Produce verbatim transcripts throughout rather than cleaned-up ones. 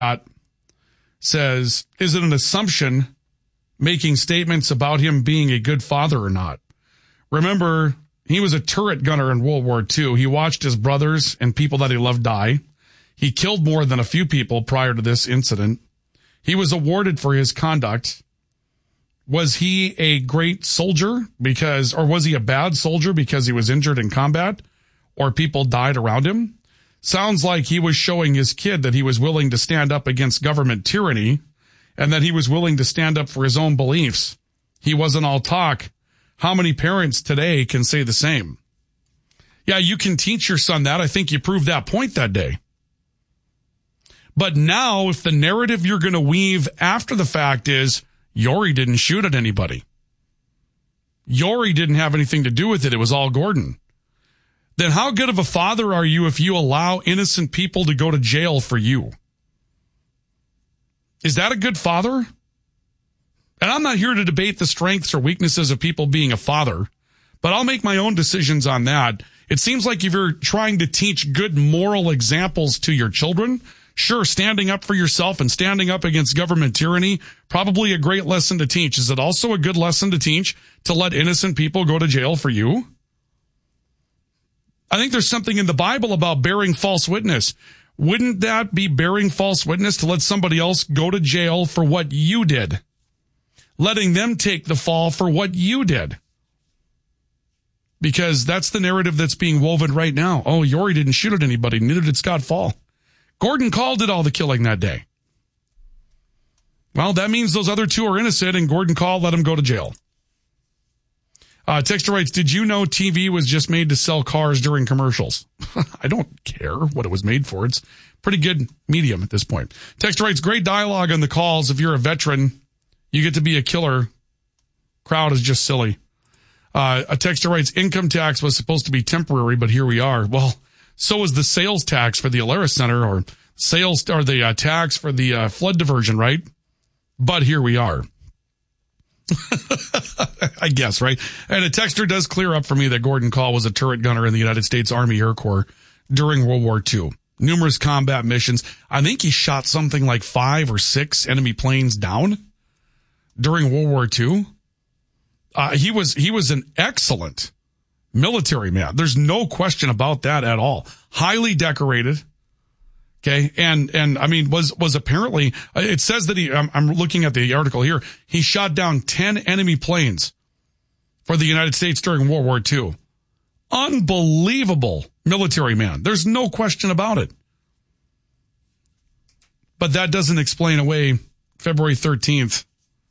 says, is it an assumption making statements about him being a good father or not? Remember, he was a turret gunner in World War Two. He watched his brothers and people that he loved die. He killed more than a few people prior to this incident. He was awarded for his conduct. Was he a great soldier because, or was he a bad soldier because he was injured in combat or people died around him? Sounds like he was showing his kid that he was willing to stand up against government tyranny and that he was willing to stand up for his own beliefs. He wasn't all talk. How many parents today can say the same? Yeah, you can teach your son that. I think you proved that point that day. But now, if the narrative you're going to weave after the fact is, Yori didn't shoot at anybody, Yori didn't have anything to do with it, it was all Gordon, then how good of a father are you if you allow innocent people to go to jail for you? Is that a good father? And I'm not here to debate the strengths or weaknesses of people being a father, but I'll make my own decisions on that. It seems like if you're trying to teach good moral examples to your children, sure, standing up for yourself and standing up against government tyranny, probably a great lesson to teach. Is it also a good lesson to teach to let innocent people go to jail for you? I think there's something in the Bible about bearing false witness. Wouldn't that be bearing false witness to let somebody else go to jail for what you did? Letting them take the fall for what you did. Because that's the narrative that's being woven right now. Oh, Yori didn't shoot at anybody, neither did Scott Fall. Gordon Call did all the killing that day. Well, that means those other two are innocent, and Gordon Call let him go to jail. Uh, Texter writes, did you know T V was just made to sell cars during commercials? I don't care what it was made for. It's pretty good medium at this point. Texter writes, great dialogue on the calls. If you're a veteran, you get to be a killer. Crowd is just silly. Uh, a texter writes, income tax was supposed to be temporary, but here we are. Well, so was the sales tax for the Alara Center, or sales, or the uh, tax for the uh, flood diversion, right? But here we are. I guess, right? And a texter does clear up for me that Gordon Call was a turret gunner in the United States Army Air Corps during World War Two. Numerous combat missions. I think he shot something like five or six enemy planes down during World War Two. Uh, he was, he was an excellent military man. There's no question about that at all. Highly decorated. Okay. And, and I mean, was, was apparently, it says that he, I'm, I'm looking at the article here. He shot down ten enemy planes for the United States during World War Two. Unbelievable military man. There's no question about it. But that doesn't explain away February thirteenth,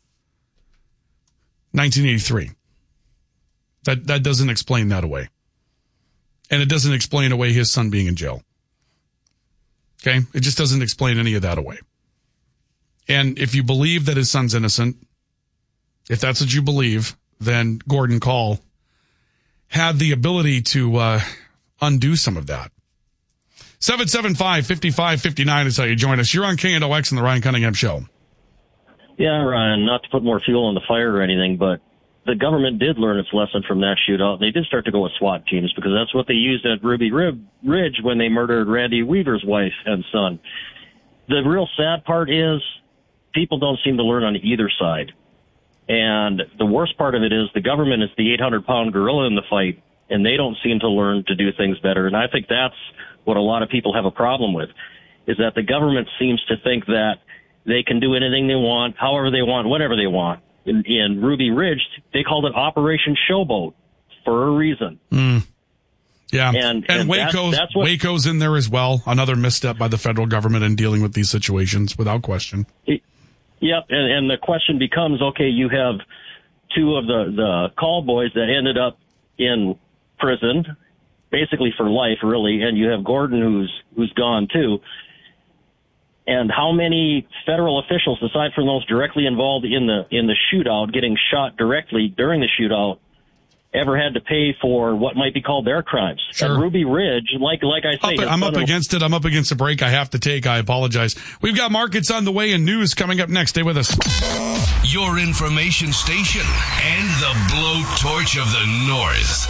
nineteen eighty-three. That, that doesn't explain that away. And it doesn't explain away his son being in jail. Okay? It just doesn't explain any of that away. And if you believe that his son's innocent, if that's what you believe, then Gordon Call had the ability to uh, undo some of that. seven seven five, five five five nine is how you join us. You're on K N O X and the Ryan Cunningham Show. Yeah, Ryan, not to put more fuel on the fire or anything, but the government did learn its lesson from that shootout. They did start to go with SWAT teams because that's what they used at Ruby Ridge when they murdered Randy Weaver's wife and son. The real sad part is people don't seem to learn on either side. And the worst part of it is the government is the eight hundred pound gorilla in the fight, and they don't seem to learn to do things better. And I think that's what a lot of people have a problem with, is that the government seems to think that they can do anything they want, however they want, whatever they want. In, in Ruby Ridge, they called it Operation Showboat for a reason. Mm. Yeah, and, and, and Waco's, that's, that's what, Waco's in there as well. Another misstep by the federal government in dealing with these situations, without question. It, yep, and, and the question becomes, okay, you have two of the, the call boys that ended up in prison, basically for life, really, and you have Gordon who's who's gone too. And how many federal officials, aside from those directly involved in the in the shootout, getting shot directly during the shootout, ever had to pay for what might be called their crimes? Sure. At Ruby Ridge, like like I say, up, I'm up against it. I'm up against a break I have to take. I apologize. We've got markets on the way and news coming up next. Stay with us. Your information station and the blowtorch of the North.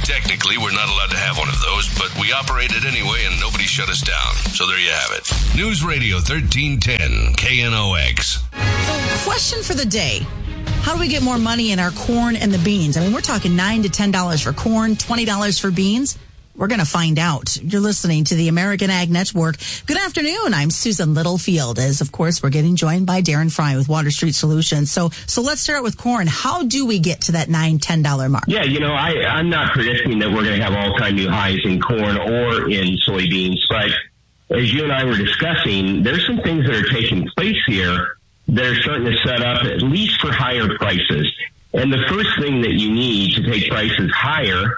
Technically, we're not allowed to have one of those, but we operate it anyway and nobody shut us down. So there you have it. News Radio thirteen ten, K N O X. So, question for the day. How do we get more money in our corn and the beans? I mean, we're talking nine to ten dollars for corn, twenty dollars for beans. We're going to find out. You're listening to the American Ag Network. Good afternoon. I'm Susan Littlefield. As, of course, we're getting joined by Darren Fry with Water Street Solutions. So so let's start with corn. How do we get to that nine dollars, ten dollars mark? Yeah, you know, I, I'm not predicting that we're going to have all-time new highs in corn or in soybeans. But as you and I were discussing, there's some things that are taking place here that are starting to set up at least for higher prices. And the first thing that you need to take prices higher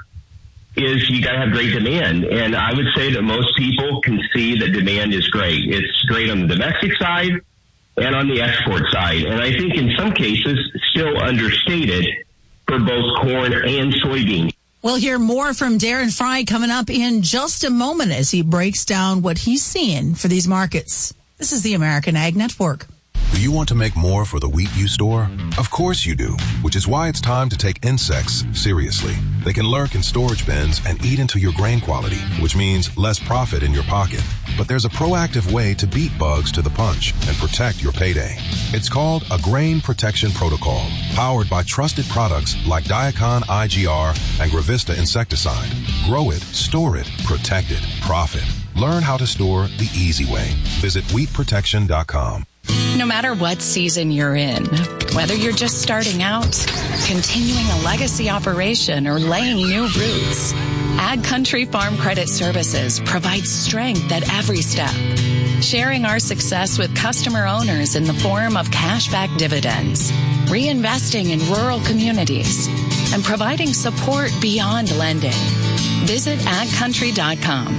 is you got to have great demand. And I would say that most people can see that demand is great. It's great on the domestic side and on the export side. And I think in some cases still understated for both corn and soybean. We'll hear more from Darren Fry coming up in just a moment as he breaks down what he's seeing for these markets. This is the American Ag Network. Do you want to make more for the wheat you store? Of course you do, which is why it's time to take insects seriously. They can lurk in storage bins and eat into your grain quality, which means less profit in your pocket. But there's a proactive way to beat bugs to the punch and protect your payday. It's called a Grain Protection Protocol, powered by trusted products like Diacon I G R and Gravista insecticide. Grow it, store it, protect it, profit. Learn how to store the easy way. Visit wheat protection dot com. No matter what season you're in, whether you're just starting out, continuing a legacy operation, or laying new roots, Ag Country Farm Credit Services provides strength at every step, sharing our success with customer owners in the form of cashback dividends, reinvesting in rural communities, and providing support beyond lending. Visit ag country dot com.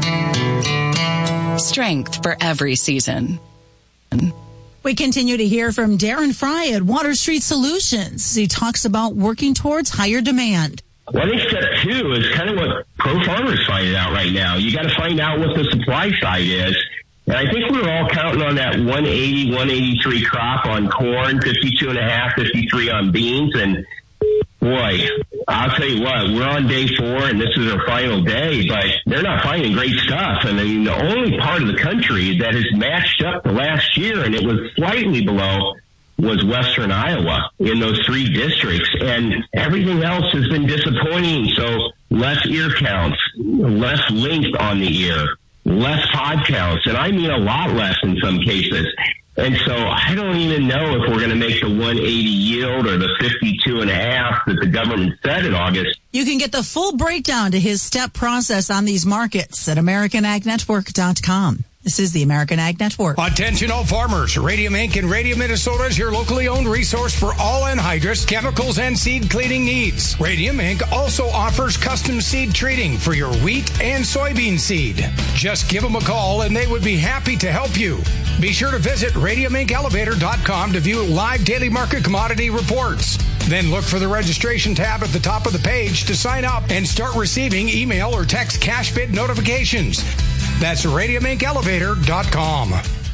Strength for every season. We continue to hear from Darren Fry at Water Street Solutions. He talks about working towards higher demand. Well, I think step two is kind of what pro farmers finding out right now. You got to find out what the supply side is. And I think we're all counting on that one eighty, one eighty-three crop on corn, fifty-two and a half, fifty-three on beans. And boy, I'll tell you what, we're on day four and this is our final day, but they're not finding great stuff. And I mean, the only part of the country that has matched up to last year, and it was slightly below, was Western Iowa in those three districts. And everything else has been disappointing. So less ear counts, less length on the ear, less pod counts, and I mean a lot less in some cases. And so I don't even know if we're going to make the one eighty yield or the fifty-two and a half that the government said in August. You can get the full breakdown to his step process on these markets at american ag network dot com. This is the American Ag Network. Attention all farmers. Radium Incorporated and Radium Minnesota is your locally owned resource for all anhydrous, chemicals, and seed cleaning needs. Radium Incorporated also offers custom seed treating for your wheat and soybean seed. Just give them a call and they would be happy to help you. Be sure to visit radium inc elevator dot com to view live daily market commodity reports. Then look for the registration tab at the top of the page to sign up and start receiving email or text cash bid notifications. That's radium inc elevator dot com.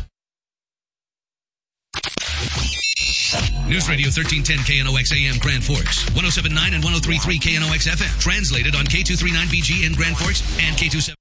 News Radio thirteen ten K N O X A M Grand Forks, one oh seven point nine and one oh three point three K N O X F M. Translated on K two thirty-nine B G in Grand Forks and K twenty-seven.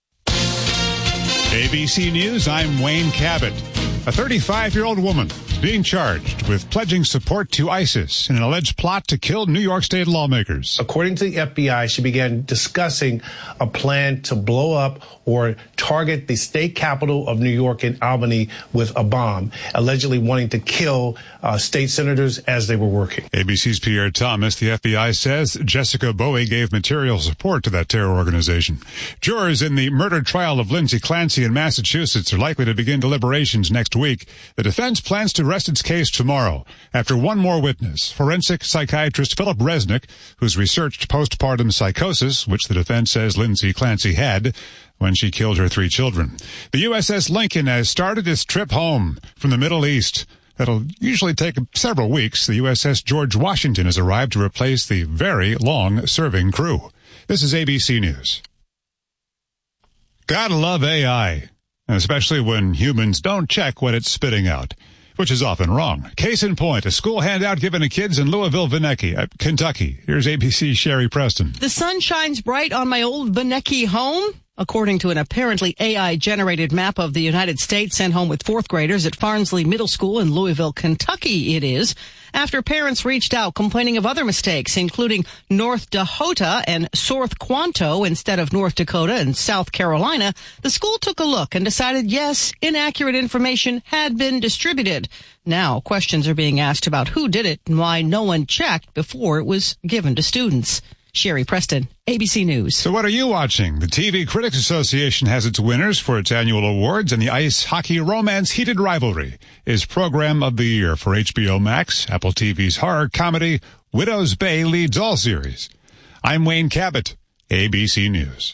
A B C News, I'm Wayne Cabot. A thirty-five-year-old woman is being charged with pledging support to ISIS in an alleged plot to kill New York State lawmakers. According to the F B I, she began discussing a plan to blow up or target the state capital of New York in Albany with a bomb, allegedly wanting to kill uh, state senators as they were working. A B C's Pierre Thomas, the F B I says Jessica Bowie gave material support to that terror organization. Jurors in the murder trial of Lindsay Clancy in Massachusetts are likely to begin deliberations next week. The defense plans to rest its case tomorrow after one more witness, forensic psychiatrist Philip Resnick, who's researched postpartum psychosis, which the defense says Lindsay Clancy had when she killed her three children. The U S S Lincoln has started its trip home from the Middle East. That'll usually take several weeks. The U S S George Washington has arrived to replace the very long-serving crew. This is A B C News. Gotta love A I, especially when humans don't check what it's spitting out. which is often wrong. Case in point, a school handout given to kids in Louisville, Vinecki, uh, Kentucky. Here's A B C's Sherry Preston. The sun shines bright on my old Vinecki home. According to an apparently A I-generated map of the United States sent home with fourth graders at Farnsley Middle School in Louisville, Kentucky, it is, after parents reached out complaining of other mistakes, including North Dakota and South Quanto instead of North Dakota and South Carolina. The school took a look and decided, yes, inaccurate information had been distributed. Now, questions are being asked about who did it and why no one checked before it was given to students. Sherry Preston, A B C News. So what are you watching? The T V Critics Association has its winners for its annual awards, and the ice hockey romance Heated Rivalry is Program of the Year for H B O Max. Apple T V's horror comedy Widow's Bay leads all series. I'm Wayne Cabot, A B C News.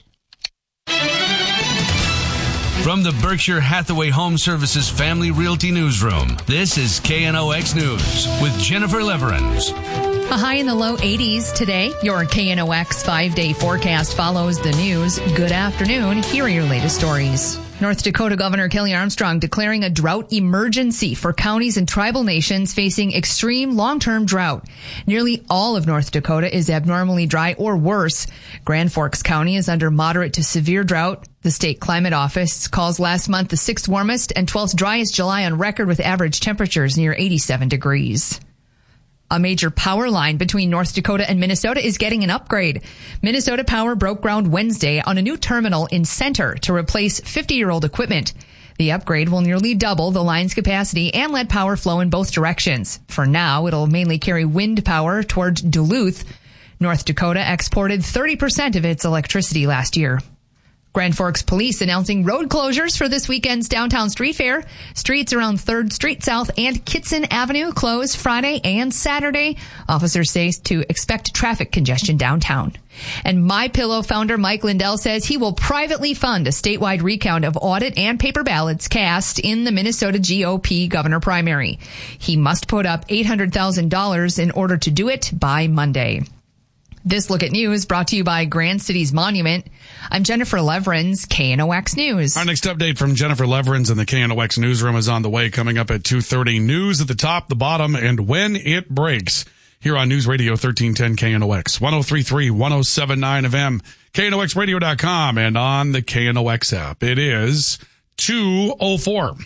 From the Berkshire Hathaway Home Services Family Realty Newsroom, this is K N O X News with Jennifer Leverins. A high in the low eighties today. Your K N O X five-day forecast follows the news. Good afternoon. Here are your latest stories. North Dakota Governor Kelly Armstrong declaring a drought emergency for counties and tribal nations facing extreme long-term drought. Nearly all of North Dakota is abnormally dry or worse. Grand Forks County is under moderate to severe drought. The state climate office calls last month the sixth warmest and twelfth driest July on record, with average temperatures near eighty-seven degrees. A major power line between North Dakota and Minnesota is getting an upgrade. Minnesota Power broke ground Wednesday on a new terminal in Center to replace fifty-year-old equipment. The upgrade will nearly double the line's capacity and let power flow in both directions. For now, it'll mainly carry wind power toward Duluth. North Dakota exported thirty percent of its electricity last year. Grand Forks Police announcing road closures for this weekend's downtown street fair. Streets around third Street South and Kitson Avenue close Friday and Saturday. Officers say to expect traffic congestion downtown. And MyPillow founder Mike Lindell says he will privately fund a statewide recount of audit and paper ballots cast in the Minnesota G O P governor primary. He must put up eight hundred thousand dollars in order to do it by Monday. This Look at News brought to you by Grand Cities Monument. I'm Jennifer Leverins, K N O X News. Our next update from Jennifer Leverins in the K N O X newsroom is on the way, coming up at two thirty. News at the top, the bottom, and when it breaks. Here on News Radio thirteen ten K N O X, one oh three point three, one oh seven point nine F M, K N O X radio dot com, and on the K N O X app. It is two oh four.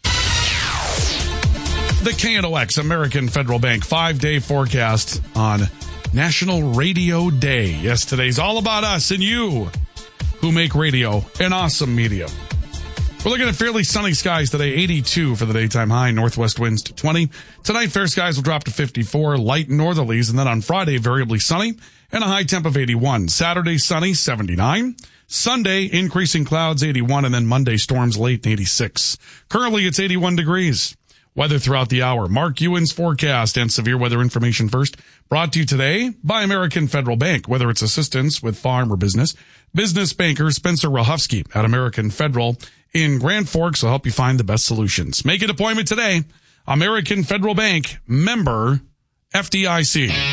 The K N O X American Federal Bank five-day forecast on National Radio Day. Yes, today's all about us and you who make radio an awesome media. We're looking at fairly sunny skies today, eighty-two for the daytime high, northwest winds to twenty. Tonight, fair skies will drop to fifty-four, light northerlies, and then on Friday, variably sunny and a high temp of eighty-one. Saturday, sunny, seventy-nine. Sunday, increasing clouds, eighty-one, and then Monday, storms late, eighty-six. Currently, it's eighty-one degrees. Weather throughout the hour. Mark Ewan's forecast and severe weather information first. Brought to you today by American Federal Bank. Whether it's assistance with farm or business, business banker Spencer Rahofsky at American Federal in Grand Forks will help you find the best solutions. Make an appointment today. American Federal Bank, member F D I C.